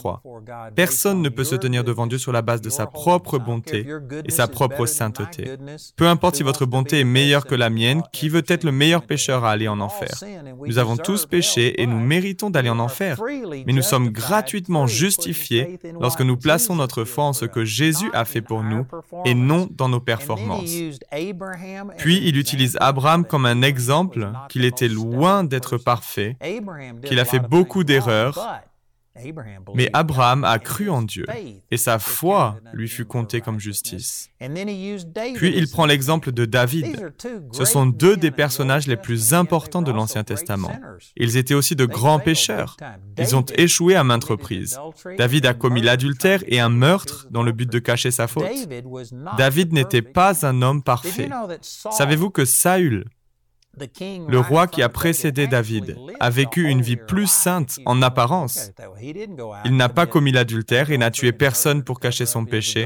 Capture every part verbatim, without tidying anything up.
vingt-trois. Personne ne peut se tenir devant Dieu sur la base de sa propre bonté et sa propre sainteté. Peu importe si votre bonté est meilleure que la mienne, qui veut être le meilleur pécheur à aller en enfer? Nous avons tous péché et nous méritons d'aller en enfer. Mais nous sommes gratuitement justifiés lorsque nous plaçons notre foi en ce que Jésus a fait pour nous et non dans nos performances. Puis il utilise Abraham comme un exemple qu'il était loin d'être parfait, qu'il a fait beaucoup d'erreurs, mais Abraham a cru en Dieu et sa foi lui fut comptée comme justice. Puis il prend l'exemple de David. Ce sont deux des personnages les plus importants de l'Ancien Testament. Ils étaient aussi de grands pécheurs. Ils ont échoué à maintes reprises. David a commis l'adultère et un meurtre dans le but de cacher sa faute. David n'était pas un homme parfait. Savez-vous que Saül, le roi qui a précédé David, a vécu une vie plus sainte en apparence? Il n'a pas commis l'adultère et n'a tué personne pour cacher son péché.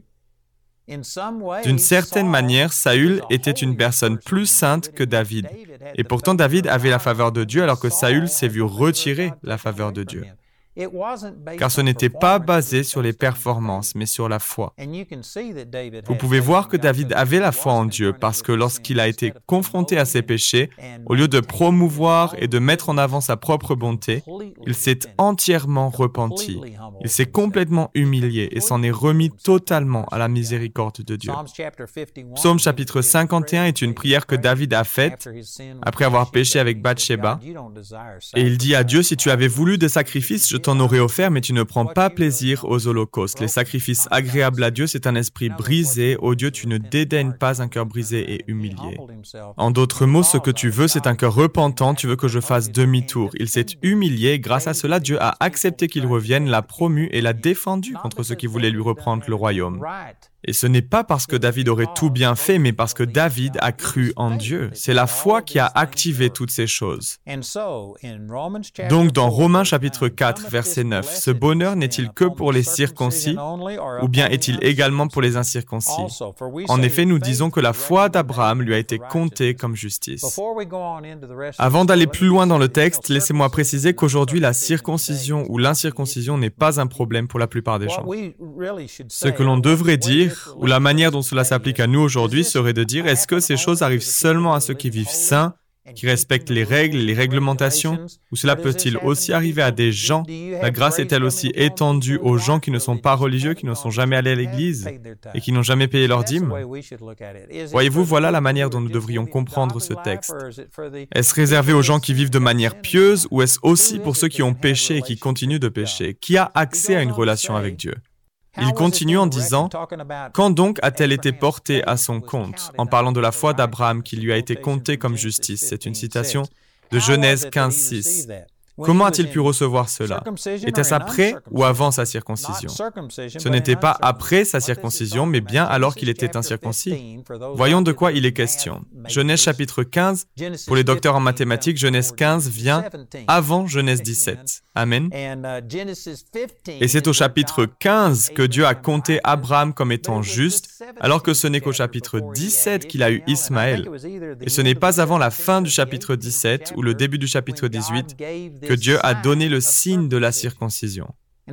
D'une certaine manière, Saül était une personne plus sainte que David. Et pourtant, David avait la faveur de Dieu alors que Saül s'est vu retirer la faveur de Dieu. Car ce n'était pas basé sur les performances, mais sur la foi. Vous pouvez voir que David avait la foi en Dieu parce que lorsqu'il a été confronté à ses péchés, au lieu de promouvoir et de mettre en avant sa propre bonté, il s'est entièrement repenti. Il s'est complètement humilié et s'en est remis totalement à la miséricorde de Dieu. Psaume chapitre cinquante et un est une prière que David a faite après avoir péché avec Bathsheba. Et il dit à Dieu, « Si tu avais voulu des sacrifices, je t'en aurais offert, mais tu ne prends pas plaisir aux holocaustes. Les sacrifices agréables à Dieu, c'est un esprit brisé. Ô Dieu, tu ne dédaignes pas un cœur brisé et humilié. » En d'autres mots, ce que tu veux, c'est un cœur repentant. Tu veux que je fasse demi-tour. Il s'est humilié. Grâce à cela, Dieu a accepté qu'il revienne, l'a promu et l'a défendu contre ceux qui voulaient lui reprendre le royaume. Et ce n'est pas parce que David aurait tout bien fait, mais parce que David a cru en Dieu. C'est la foi qui a activé toutes ces choses. Donc, dans Romains chapitre quatre, verset neuf, ce bonheur n'est-il que pour les circoncis, ou bien est-il également pour les incirconcis? En effet, nous disons que la foi d'Abraham lui a été comptée comme justice. Avant d'aller plus loin dans le texte, laissez-moi préciser qu'aujourd'hui, la circoncision ou l'incirconcision n'est pas un problème pour la plupart des gens. Ce que l'on devrait dire, ou la manière dont cela s'applique à nous aujourd'hui serait de dire, est-ce que ces choses arrivent seulement à ceux qui vivent saints, qui respectent les règles et les réglementations, ou cela peut-il aussi arriver à des gens? La grâce est-elle aussi étendue aux gens qui ne sont pas religieux, qui ne sont jamais allés à l'église et qui n'ont jamais payé leur dîme? Voyez-vous, voilà la manière dont nous devrions comprendre ce texte. Est-ce réservé aux gens qui vivent de manière pieuse, ou est-ce aussi pour ceux qui ont péché et qui continuent de pécher? Qui a accès à une relation avec Dieu? Il continue en disant, « Quand donc a-t-elle été portée à son compte ?» en parlant de la foi d'Abraham qui lui a été comptée comme justice. C'est une citation de Genèse quinze, six. Comment a-t-il pu recevoir cela? Était-ce après ou avant sa circoncision? Ce n'était pas après sa circoncision, mais bien alors qu'il était incirconcis. Voyons de quoi il est question. Genèse chapitre quinze, pour les docteurs en mathématiques, Genèse quinze vient avant Genèse dix-sept. Amen. Et c'est au chapitre quinze que Dieu a compté Abraham comme étant juste, alors que ce n'est qu'au chapitre dix-sept qu'il a eu Ismaël. Et ce n'est pas avant la fin du chapitre dix-sept ou le début du chapitre dix-huit que Dieu a donné le signe de la circoncision.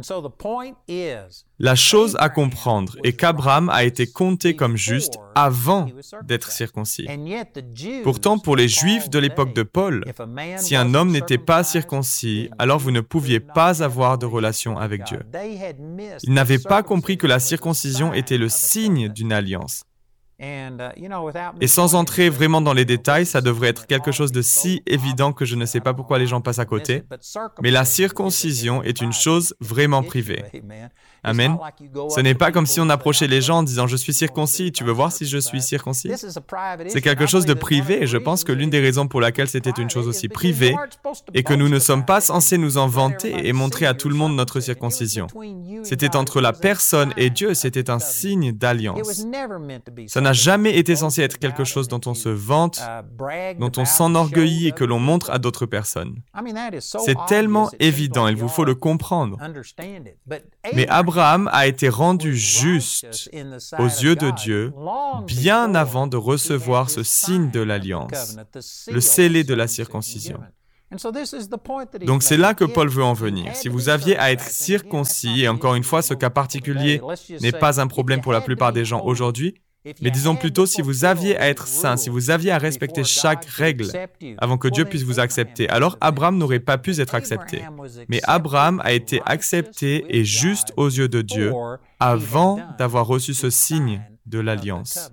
La chose à comprendre est qu'Abraham a été compté comme juste avant d'être circoncis. Pourtant, pour les Juifs de l'époque de Paul, si un homme n'était pas circoncis, alors vous ne pouviez pas avoir de relation avec Dieu. Ils n'avaient pas compris que la circoncision était le signe d'une alliance. Et sans entrer vraiment dans les détails, ça devrait être quelque chose de si évident que je ne sais pas pourquoi les gens passent à côté, mais la circoncision est une chose vraiment privée. Amen. Ce n'est pas comme si on approchait les gens en disant « Je suis circoncis, tu veux voir si je suis circoncis ?» C'est quelque chose de privé et je pense que l'une des raisons pour laquelle c'était une chose aussi privée est que nous ne sommes pas censés nous en vanter et montrer à tout le monde notre circoncision. C'était entre la personne et Dieu, c'était un signe d'alliance. Ça n'a jamais été censé être quelque chose dont on se vante, dont on s'enorgueillit et que l'on montre à d'autres personnes. C'est tellement évident, il vous faut le comprendre. Mais Abraham a été rendu juste aux yeux de Dieu bien avant de recevoir ce signe de l'alliance, le scellé de la circoncision. Donc c'est là que Paul veut en venir. Si vous aviez à être circoncis, et encore une fois, ce cas particulier n'est pas un problème pour la plupart des gens aujourd'hui, mais disons plutôt si vous aviez à être saint, si vous aviez à respecter chaque règle avant que Dieu puisse vous accepter, alors Abraham n'aurait pas pu être accepté. Mais Abraham a été accepté et juste aux yeux de Dieu avant d'avoir reçu ce signe de l'alliance.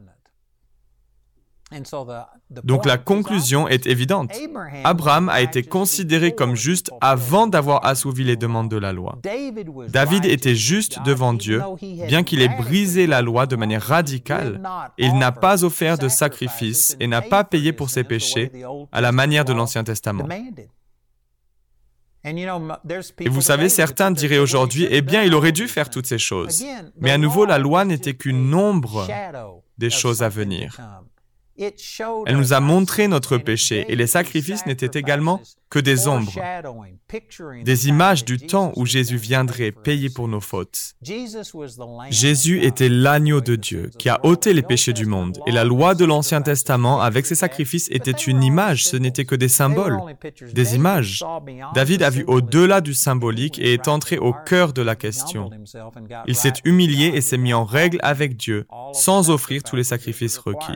Donc la conclusion est évidente. Abraham a été considéré comme juste avant d'avoir assouvi les demandes de la loi. David était juste devant Dieu, bien qu'il ait brisé la loi de manière radicale, et il n'a pas offert de sacrifice et n'a pas payé pour ses péchés à la manière de l'Ancien Testament. Et vous savez, certains diraient aujourd'hui, eh bien, il aurait dû faire toutes ces choses. Mais à nouveau, la loi n'était qu'une ombre des choses à venir. Elle nous a montré notre péché et les sacrifices n'étaient également que des ombres, des images du temps où Jésus viendrait payer pour nos fautes. Jésus était l'agneau de Dieu qui a ôté les péchés du monde et la loi de l'Ancien Testament avec ses sacrifices était une image, ce n'était que des symboles, des images. David a vu au-delà du symbolique et est entré au cœur de la question. Il s'est humilié et s'est mis en règle avec Dieu sans offrir tous les sacrifices requis.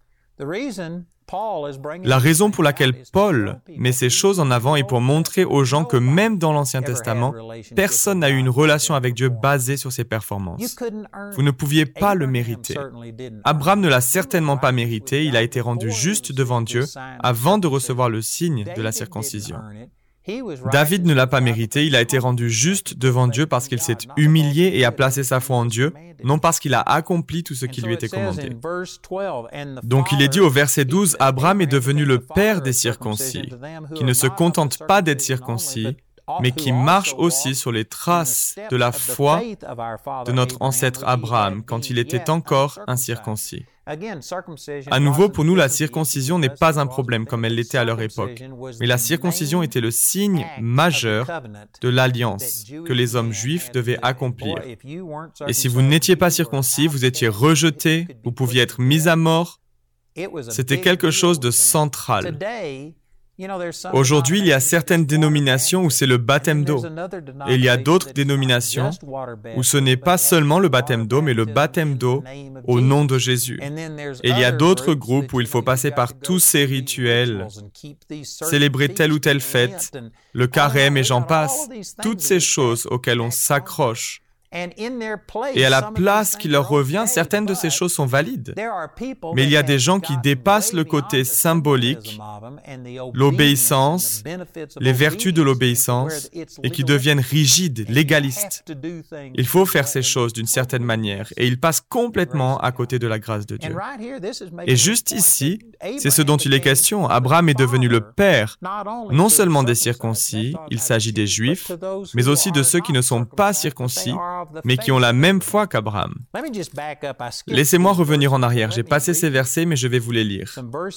La raison pour laquelle Paul met ces choses en avant est pour montrer aux gens que même dans l'Ancien Testament, personne n'a eu une relation avec Dieu basée sur ses performances. Vous ne pouviez pas le mériter. Abraham ne l'a certainement pas mérité, il a été rendu juste devant Dieu avant de recevoir le signe de la circoncision. David ne l'a pas mérité, il a été rendu juste devant Dieu parce qu'il s'est humilié et a placé sa foi en Dieu, non parce qu'il a accompli tout ce qui lui était commandé. Donc il est dit au verset douze, Abraham est devenu le père des circoncis, qui ne se contente pas d'être circoncis, mais qui marche aussi sur les traces de la foi de notre ancêtre Abraham quand il était encore incirconcis. À nouveau, pour nous, la circoncision n'est pas un problème comme elle l'était à leur époque, mais la circoncision était le signe majeur de l'alliance que les hommes juifs devaient accomplir. Et si vous n'étiez pas circoncis, vous étiez rejeté, vous pouviez être mis à mort. C'était quelque chose de central. Aujourd'hui, il y a certaines dénominations où c'est le baptême d'eau. Et il y a d'autres dénominations où ce n'est pas seulement le baptême d'eau, mais le baptême d'eau au nom de Jésus. Et il y a d'autres groupes où il faut passer par tous ces rituels, célébrer telle ou telle fête, le carême et j'en passe, toutes ces choses auxquelles on s'accroche. Et à la place qui leur revient, certaines de ces choses sont valides. Mais il y a des gens qui dépassent le côté symbolique, l'obéissance, les vertus de l'obéissance, et qui deviennent rigides, légalistes. Il faut faire ces choses d'une certaine manière, et ils passent complètement à côté de la grâce de Dieu. Et juste ici, c'est ce dont il est question. Abraham est devenu le père, non seulement des circoncis, il s'agit des Juifs, mais aussi de ceux qui ne sont pas circoncis, mais qui ont la même foi qu'Abraham. Laissez-moi revenir en arrière. J'ai passé ces versets, mais je vais vous les lire.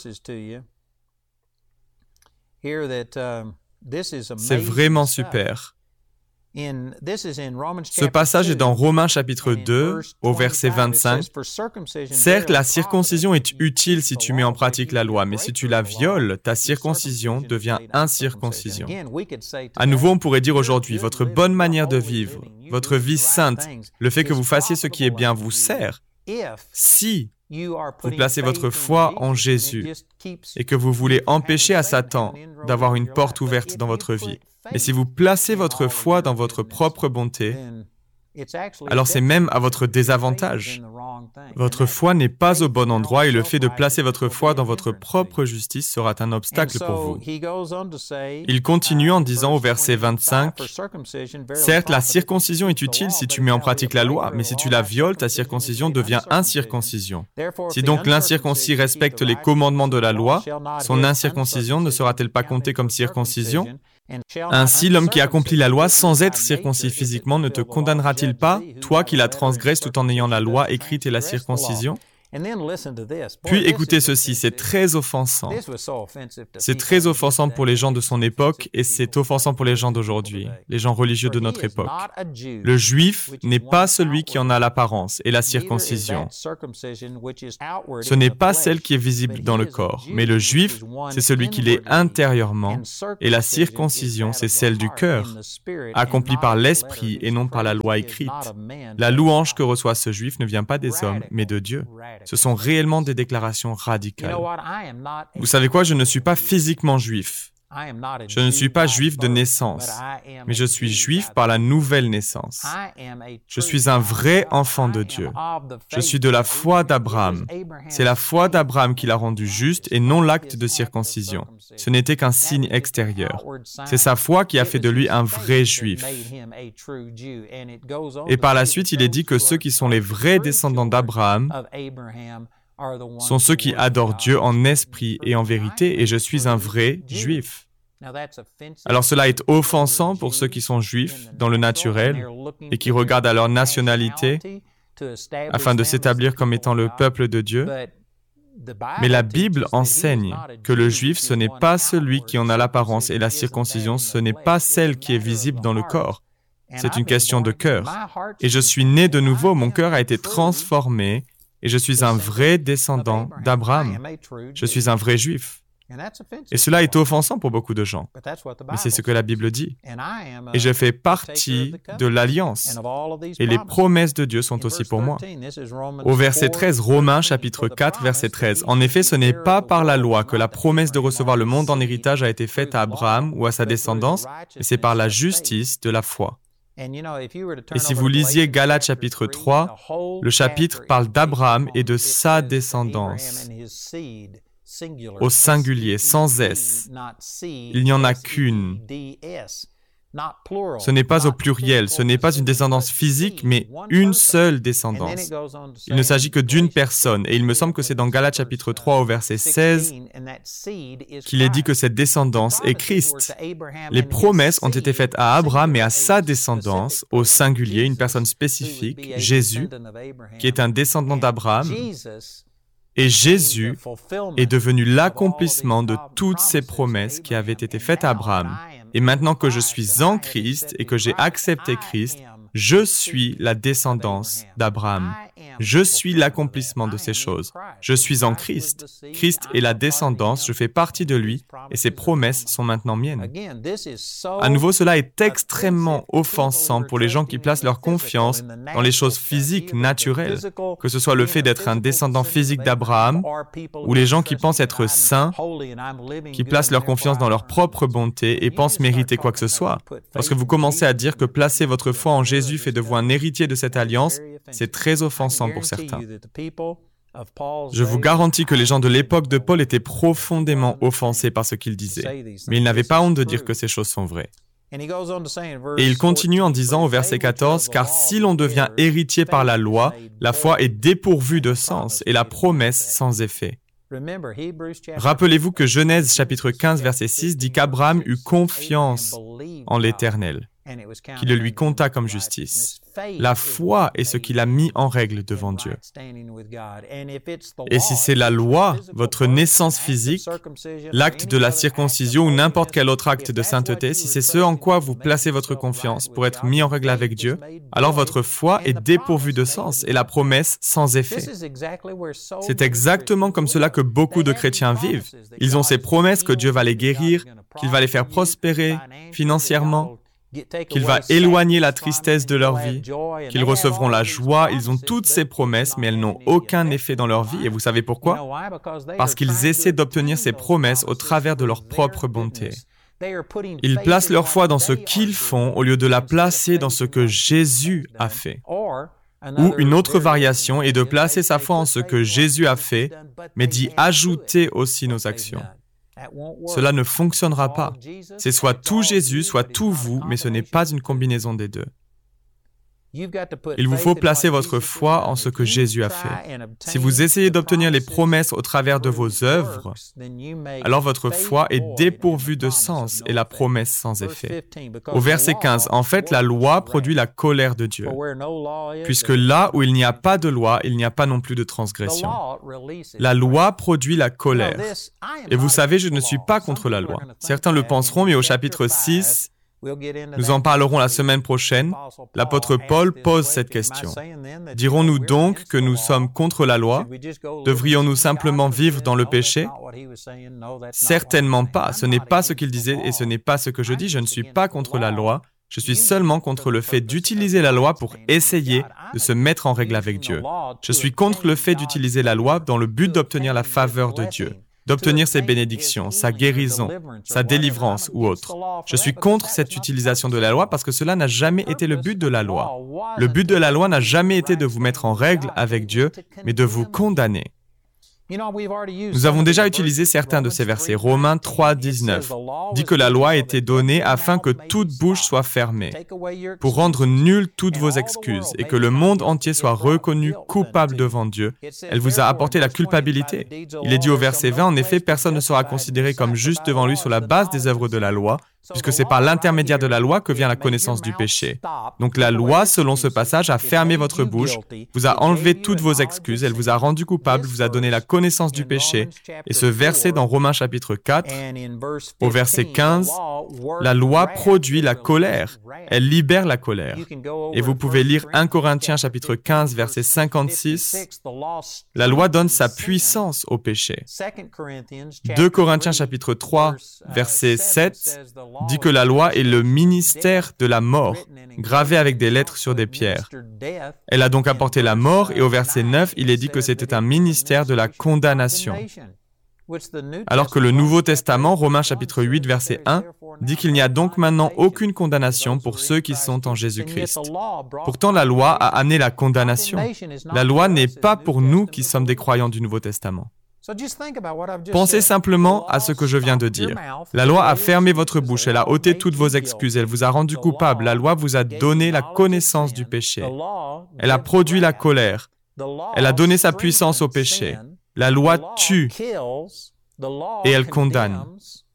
C'est vraiment super. Ce passage est dans Romains chapitre deux, au verset vingt-cinq. Certes, la circoncision est utile si tu mets en pratique la loi, mais si tu la violes, ta circoncision devient incirconcision. À nouveau, on pourrait dire aujourd'hui, votre bonne manière de vivre, votre vie sainte, le fait que vous fassiez ce qui est bien vous sert. Si vous placez votre foi en Jésus et que vous voulez empêcher à Satan d'avoir une porte ouverte dans votre vie, mais si vous placez votre foi dans votre propre bonté, alors c'est même à votre désavantage. Votre foi n'est pas au bon endroit et le fait de placer votre foi dans votre propre justice sera un obstacle pour vous. Il continue en disant au verset vingt-cinq, « Certes, la circoncision est utile si tu mets en pratique la loi, mais si tu la violes, ta circoncision devient incirconcision. Si donc l'incirconcis respecte les commandements de la loi, son incirconcision ne sera-t-elle pas comptée comme circoncision ? Ainsi, l'homme qui accomplit la loi sans être circoncis physiquement ne te condamnera-t-il pas, toi qui la transgresses tout en ayant la loi écrite et la circoncision ? Puis écoutez ceci, c'est très offensant. C'est très offensant pour les gens de son époque et c'est offensant pour les gens d'aujourd'hui, les gens religieux de notre époque. Le juif n'est pas celui qui en a l'apparence et la circoncision. Ce n'est pas celle qui est visible dans le corps, mais le juif, c'est celui qui l'est intérieurement et la circoncision, c'est celle du cœur, accomplie par l'esprit et non par la loi écrite. La louange que reçoit ce juif ne vient pas des hommes, mais de Dieu. Ce sont réellement des déclarations radicales. Vous savez quoi? Je ne suis pas physiquement juif. Je ne suis pas juif de naissance, mais je suis juif par la nouvelle naissance. Je suis un vrai enfant de Dieu. Je suis de la foi d'Abraham. C'est la foi d'Abraham qui l'a rendu juste et non l'acte de circoncision. Ce n'était qu'un signe extérieur. C'est sa foi qui a fait de lui un vrai juif. Et par la suite, il est dit que ceux qui sont les vrais descendants d'Abraham sont ceux qui adorent Dieu en esprit et en vérité, et je suis un vrai juif. Alors cela est offensant pour ceux qui sont juifs dans le naturel et qui regardent à leur nationalité afin de s'établir comme étant le peuple de Dieu. Mais la Bible enseigne que le juif, ce n'est pas celui qui en a l'apparence et la circoncision, ce n'est pas celle qui est visible dans le corps. C'est une question de cœur. Et je suis né de nouveau, mon cœur a été transformé et je suis un vrai descendant d'Abraham. Je suis un vrai juif. Et cela est offensant pour beaucoup de gens. Mais c'est ce que la Bible dit. Et je fais partie de l'Alliance. Et les promesses de Dieu sont aussi pour moi. Au verset treize, Romains chapitre quatre, verset treize. En effet, ce n'est pas par la loi que la promesse de recevoir le monde en héritage a été faite à Abraham ou à sa descendance, mais c'est par la justice de la foi. Et si vous lisiez Galates chapitre trois, le chapitre parle d'Abraham et de sa descendance. Au singulier, sans S. Il n'y en a qu'une. Ce n'est pas au pluriel, ce n'est pas une descendance physique, mais une seule descendance. Il ne s'agit que d'une personne, et il me semble que c'est dans Galates chapitre trois au verset seize qu'il est dit que cette descendance est Christ. Les promesses ont été faites à Abraham et à sa descendance, au singulier, une personne spécifique, Jésus, qui est un descendant d'Abraham. Et Jésus est devenu l'accomplissement de toutes ces promesses qui avaient été faites à Abraham. Et maintenant que je suis en Christ et que j'ai accepté Christ, je suis la descendance d'Abraham. Je suis l'accomplissement de ces choses. Je suis en Christ. Christ est la descendance, je fais partie de lui et ses promesses sont maintenant miennes. À nouveau, cela est extrêmement offensant pour les gens qui placent leur confiance dans les choses physiques, naturelles, que ce soit le fait d'être un descendant physique d'Abraham ou les gens qui pensent être saints, qui placent leur confiance dans leur propre bonté et pensent mériter quoi que ce soit. Lorsque vous commencez à dire que placer votre foi en Jésus fait de vous un héritier de cette alliance, c'est très offensant pour certains. Je vous garantis que les gens de l'époque de Paul étaient profondément offensés par ce qu'il disait, mais ils n'avaient pas honte de dire que ces choses sont vraies. Et il continue en disant au verset quatorze, « Car si l'on devient héritier par la loi, la foi est dépourvue de sens et la promesse sans effet. » Rappelez-vous que Genèse chapitre quinze, verset six dit qu'Abraham eut confiance en l'Éternel, qui le lui compta comme justice. La foi est ce qu'il a mis en règle devant Dieu. Et si c'est la loi, votre naissance physique, l'acte de la circoncision ou n'importe quel autre acte de sainteté, si c'est ce en quoi vous placez votre confiance pour être mis en règle avec Dieu, alors votre foi est dépourvue de sens et la promesse sans effet. C'est exactement comme cela que beaucoup de chrétiens vivent. Ils ont ces promesses que Dieu va les guérir, qu'il va les faire prospérer financièrement, qu'il va éloigner la tristesse de leur vie, qu'ils recevront la joie. Ils ont toutes ces promesses, mais elles n'ont aucun effet dans leur vie. Et vous savez pourquoi? Parce qu'ils essaient d'obtenir ces promesses au travers de leur propre bonté. Ils placent leur foi dans ce qu'ils font au lieu de la placer dans ce que Jésus a fait. Ou une autre variation est de placer sa foi en ce que Jésus a fait, mais d'y ajouter aussi nos actions. Cela ne fonctionnera pas. C'est soit tout Jésus, soit tout vous, mais ce n'est pas une combinaison des deux. Il vous faut placer votre foi en ce que Jésus a fait. Si vous essayez d'obtenir les promesses au travers de vos œuvres, alors votre foi est dépourvue de sens et la promesse sans effet. Au verset quinze, en fait, la loi produit la colère de Dieu, puisque là où il n'y a pas de loi, il n'y a pas non plus de transgression. La loi produit la colère. Et vous savez, je ne suis pas contre la loi. Certains le penseront, mais au chapitre six, nous en parlerons la semaine prochaine, l'apôtre Paul pose cette question. Dirons-nous donc que nous sommes contre la loi? Devrions-nous simplement vivre dans le péché? Certainement pas. Ce n'est pas ce qu'il disait et ce n'est pas ce que je dis. Je ne suis pas contre la loi. Je suis seulement contre le fait d'utiliser la loi pour essayer de se mettre en règle avec Dieu. Je suis contre le fait d'utiliser la loi dans le but d'obtenir la faveur de Dieu, d'obtenir ses bénédictions, sa guérison, sa délivrance ou autre. Je suis contre cette utilisation de la loi parce que cela n'a jamais été le but de la loi. Le but de la loi n'a jamais été de vous mettre en règle avec Dieu, mais de vous condamner. Nous avons déjà utilisé certains de ces versets. Romains trois, dix-neuf dit que la loi a été donnée afin que toute bouche soit fermée, pour rendre nulles toutes vos excuses et que le monde entier soit reconnu coupable devant Dieu. Elle vous a apporté la culpabilité. Il est dit au verset vingt, en effet, personne ne sera considéré comme juste devant lui sur la base des œuvres de la loi, puisque c'est par l'intermédiaire de la loi que vient la connaissance du péché. Donc la loi, selon ce passage, a fermé votre bouche, vous a enlevé toutes vos excuses, elle vous a rendu coupable, vous a donné la connaissance du péché. Et ce verset dans Romains chapitre quatre, au verset quinze, la loi produit la colère, elle libère la colère. Et vous pouvez lire premier Corinthiens chapitre quinze, verset cinquante-six, la loi donne sa puissance au péché. deux Corinthiens chapitre trois, verset sept, dit que la loi est le ministère de la mort, gravé avec des lettres sur des pierres. Elle a donc apporté la mort, et au verset neuf, il est dit que c'était un ministère de la condamnation. Alors que le Nouveau Testament, Romains chapitre huit, verset un, dit qu'il n'y a donc maintenant aucune condamnation pour ceux qui sont en Jésus-Christ. Pourtant, la loi a amené la condamnation. La loi n'est pas pour nous qui sommes des croyants du Nouveau Testament. Pensez simplement à ce que je viens de dire. La loi a fermé votre bouche, elle a ôté toutes vos excuses, elle vous a rendu coupable, la loi vous a donné la connaissance du péché. Elle a produit la colère, elle a donné sa puissance au péché. La loi tue et elle condamne.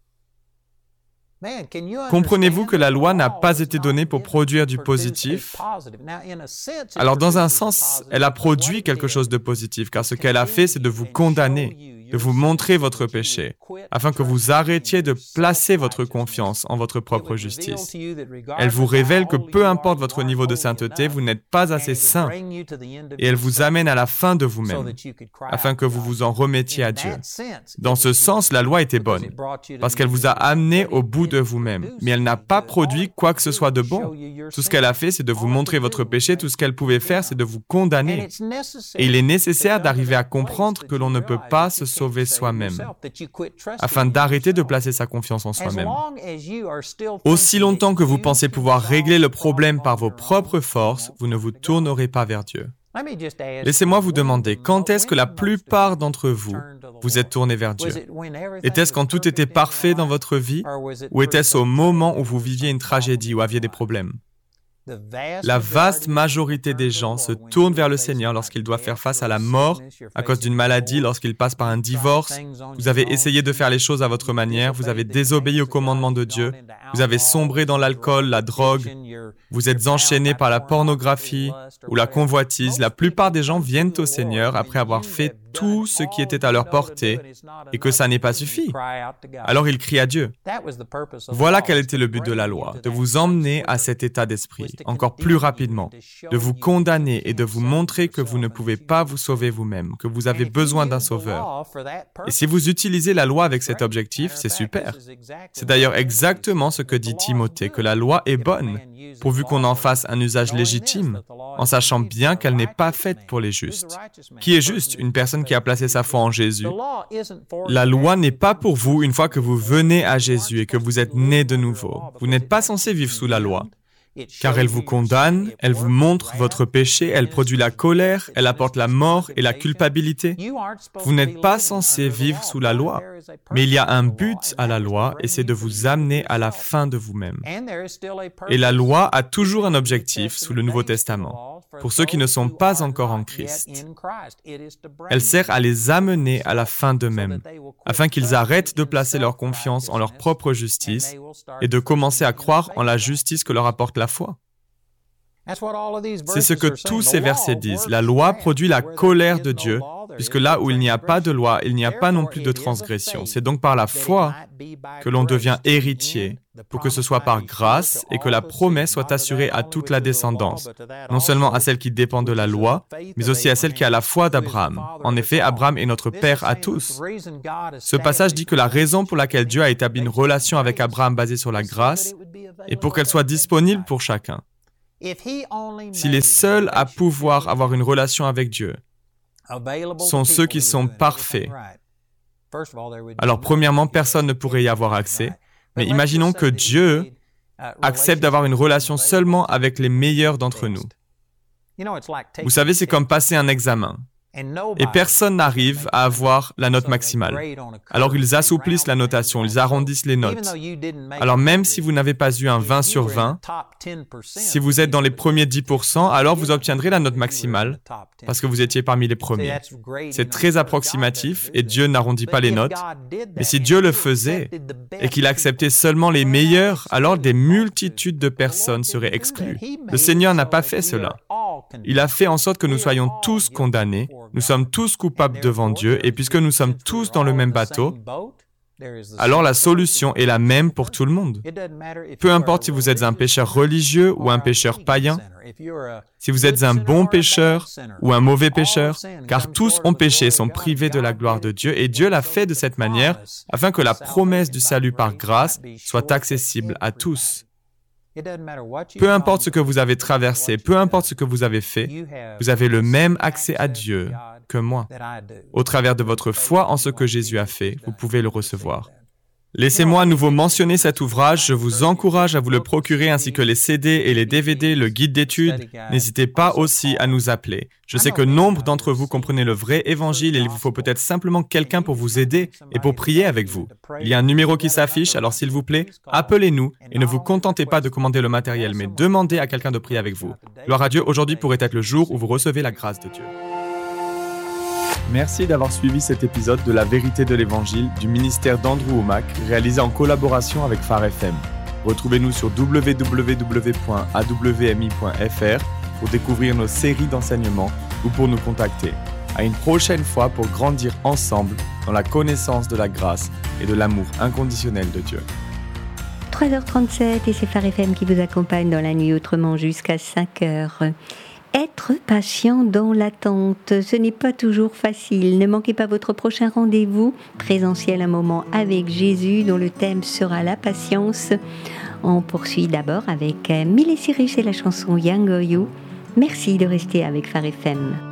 Comprenez-vous que la loi n'a pas été donnée pour produire du positif? Alors, dans un sens, elle a produit quelque chose de positif, car ce qu'elle a fait, c'est de vous condamner, de vous montrer votre péché, afin que vous arrêtiez de placer votre confiance en votre propre justice. Elle vous révèle que peu importe votre niveau de sainteté, vous n'êtes pas assez saint, et elle vous amène à la fin de vous-même, afin que vous vous en remettiez à Dieu. Dans ce sens, la loi était bonne, parce qu'elle vous a amené au bout de vous-même, mais elle n'a pas produit quoi que ce soit de bon. Tout ce qu'elle a fait, c'est de vous montrer votre péché, tout ce qu'elle pouvait faire, c'est de vous condamner. Et il est nécessaire d'arriver à comprendre que l'on ne peut pas se sauver soi-même, afin d'arrêter de placer sa confiance en soi-même. Aussi longtemps que vous pensez pouvoir régler le problème par vos propres forces, vous ne vous tournerez pas vers Dieu. Laissez-moi vous demander, quand est-ce que la plupart d'entre vous vous êtes tournés vers Dieu? Était-ce quand tout était parfait dans votre vie, ou était-ce au moment où vous viviez une tragédie ou aviez des problèmes? La vaste majorité des gens se tournent vers le Seigneur lorsqu'ils doivent faire face à la mort, à cause d'une maladie, lorsqu'ils passent par un divorce. Vous avez essayé de faire les choses à votre manière, vous avez désobéi au commandement de Dieu, vous avez sombré dans l'alcool, la drogue, vous êtes enchaîné par la pornographie ou la convoitise. La plupart des gens viennent au Seigneur après avoir fait tout ce qui était à leur portée et que ça n'est pas suffi. Alors ils crient à Dieu. Voilà quel était le but de la loi, de vous emmener à cet état d'esprit, encore plus rapidement, de vous condamner et de vous montrer que vous ne pouvez pas vous sauver vous-même, que vous avez besoin d'un sauveur. Et si vous utilisez la loi avec cet objectif, c'est super. C'est d'ailleurs exactement ce que dit Timothée, que la loi est bonne, pourvu qu'on en fasse un usage légitime, en sachant bien qu'elle n'est pas faite pour les justes. Qui est juste? Une personne qui a placé sa foi en Jésus. La loi n'est pas pour vous une fois que vous venez à Jésus et que vous êtes né de nouveau. Vous n'êtes pas censé vivre sous la loi. car elle vous condamne, elle vous montre votre péché, elle produit la colère, elle apporte la mort et la culpabilité. Vous n'êtes pas censé vivre sous la loi, mais il y a un but à la loi et c'est de vous amener à la fin de vous-même. Et la loi a toujours un objectif sous le Nouveau Testament, pour ceux qui ne sont pas encore en Christ. Elle sert à les amener à la fin d'eux-mêmes, afin qu'ils arrêtent de placer leur confiance en leur propre justice et de commencer à croire en la justice que leur apporte la foi. C'est ce que tous ces versets disent. La loi produit la colère de Dieu, puisque là où il n'y a pas de loi, il n'y a pas non plus de transgression. C'est donc par la foi que l'on devient héritier, pour que ce soit par grâce et que la promesse soit assurée à toute la descendance, non seulement à celle qui dépend de la loi, mais aussi à celle qui a la foi d'Abraham. En effet, Abraham est notre père à tous. Ce passage dit que la raison pour laquelle Dieu a établi une relation avec Abraham basée sur la grâce est pour qu'elle soit disponible pour chacun. Si les seuls à pouvoir avoir une relation avec Dieu sont ceux qui sont parfaits, alors premièrement, personne ne pourrait y avoir accès, mais imaginons que Dieu accepte d'avoir une relation seulement avec les meilleurs d'entre nous. Vous savez, c'est comme passer un examen. Et personne n'arrive à avoir la note maximale. Alors ils assouplissent la notation, ils arrondissent les notes. Alors même si vous n'avez pas eu un vingt sur vingt, si vous êtes dans les premiers dix pour cent, alors vous obtiendrez la note maximale parce que vous étiez parmi les premiers. C'est très approximatif et Dieu n'arrondit pas les notes. Mais si Dieu le faisait et qu'il acceptait seulement les meilleurs, alors des multitudes de personnes seraient exclues. Le Seigneur n'a pas fait cela. Il a fait en sorte que nous soyons tous condamnés, nous sommes tous coupables devant Dieu, et puisque nous sommes tous dans le même bateau, alors la solution est la même pour tout le monde. Peu importe si vous êtes un pécheur religieux ou un pécheur païen, si vous êtes un bon pécheur ou un mauvais pécheur, car tous ont péché et sont privés de la gloire de Dieu, et Dieu l'a fait de cette manière afin que la promesse du salut par grâce soit accessible à tous. Peu importe ce que vous avez traversé, peu importe ce que vous avez fait, vous avez le même accès à Dieu que moi. Au travers de votre foi en ce que Jésus a fait, vous pouvez le recevoir. Laissez-moi à nouveau mentionner cet ouvrage, je vous encourage à vous le procurer ainsi que les C D et les D V D, le guide d'études. N'hésitez pas aussi à nous appeler. Je sais que nombre d'entre vous comprenez le vrai évangile et il vous faut peut-être simplement quelqu'un pour vous aider et pour prier avec vous. Il y a un numéro qui s'affiche, alors s'il vous plaît, appelez-nous et ne vous contentez pas de commander le matériel, mais demandez à quelqu'un de prier avec vous. Gloire à Dieu, aujourd'hui pourrait être le jour où vous recevez la grâce de Dieu. Merci d'avoir suivi cet épisode de La Vérité de l'Évangile du ministère d'Andrew Wommack, réalisé en collaboration avec Phare F M. Retrouvez-nous sur w w w point a w m i point f r pour découvrir nos séries d'enseignements ou pour nous contacter. À une prochaine fois pour grandir ensemble dans la connaissance de la grâce et de l'amour inconditionnel de Dieu. trois heures trente-sept et c'est Phare F M qui vous accompagne dans la nuit autrement jusqu'à cinq heures. Être patient dans l'attente, ce n'est pas toujours facile. Ne manquez pas votre prochain rendez-vous présentiel, un moment avec Jésus dont le thème sera la patience. On poursuit d'abord avec Miley Cyrus et la chanson Young or You. Merci de rester avec Phare F M.